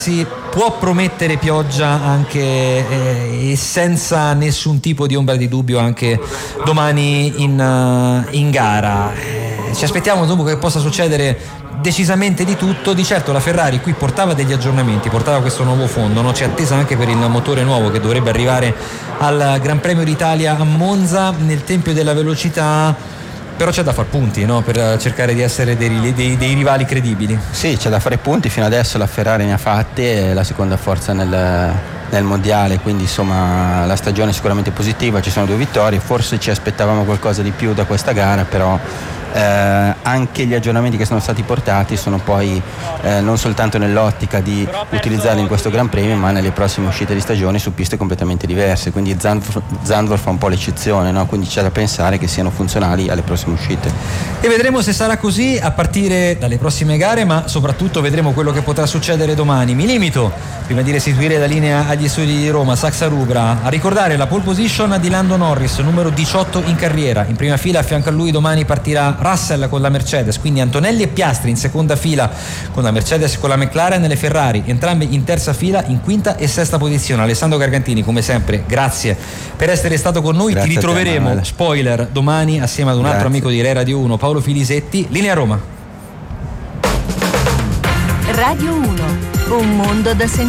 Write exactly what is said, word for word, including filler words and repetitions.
Si può promettere pioggia anche eh, e senza nessun tipo di ombra di dubbio anche domani in, uh, in gara. Eh, ci aspettiamo dunque che possa succedere decisamente di tutto. Di certo la Ferrari qui portava degli aggiornamenti, portava questo nuovo fondo, no? C'è attesa anche per il motore nuovo che dovrebbe arrivare al Gran Premio d'Italia a Monza nel Tempio della Velocità. Però c'è da far punti, no? Per cercare di essere dei, dei, dei rivali credibili. Sì, c'è da fare punti. Fino adesso la Ferrari ne ha fatti, è la seconda forza nel, nel mondiale, quindi insomma la stagione è sicuramente positiva, ci sono due vittorie, forse ci aspettavamo qualcosa di più da questa gara, però eh, anche gli aggiornamenti che sono stati portati sono poi eh, non soltanto nell'ottica di utilizzarli in questo Gran Premio, ma nelle prossime uscite di stagione su piste completamente diverse, quindi Zandvoort, Zandvoort fa un po' l'eccezione, no? Quindi c'è da pensare che siano funzionali alle prossime uscite. E vedremo se sarà così a partire dalle prossime gare, ma soprattutto vedremo quello che potrà succedere domani. Mi limito, prima di restituire la linea agli studi di Roma, Saxa Rubra, a ricordare la pole position di Lando Norris, numero diciotto in carriera. In prima fila a fianco a lui domani partirà Russell con la Mercedes, quindi Antonelli e Piastri in seconda fila con la Mercedes e con la McLaren, nelle Ferrari entrambi in terza fila in quinta e sesta posizione. Alessandro Gargantini, come sempre grazie per essere stato con noi. Grazie. Ti ritroveremo, te, spoiler, domani assieme ad un grazie. altro amico di Rai Radio uno, Paolo Filisetti. Linea Roma. Radio uno, un mondo da sentire.